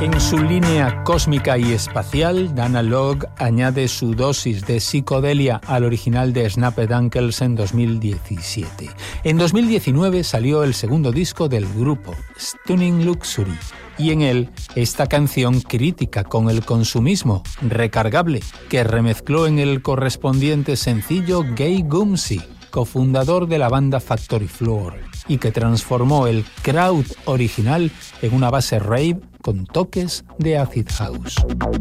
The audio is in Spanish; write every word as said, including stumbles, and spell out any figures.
En su línea cósmica y espacial, Dana Log añade su dosis de psicodelia al original de Snapped Ankles en dos mil diecisiete. En dos mil diecinueve salió el segundo disco del grupo, Stunning Luxury, y en él esta canción crítica con el consumismo, Recargable, que remezcló en el correspondiente sencillo Gay Gumsy, cofundador de la banda Factory Floor, y que transformó el crowd original en una base rave con toques de acid house.